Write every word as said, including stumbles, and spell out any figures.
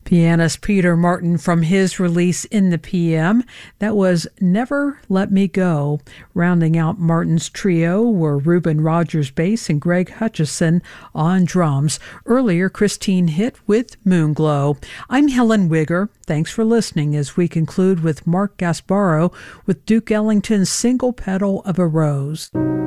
Pianist Peter Martin from his release In the P M. That was Never Let Me Go. Rounding out Martin's trio were Reuben Rogers bass and Greg Hutchison on drums. Earlier, Christine Hitt with Moonglow. I'm Helen Wigger. Thanks for listening as we conclude with Mark Gasparo with Duke Ellington's Single Petal of a Rose.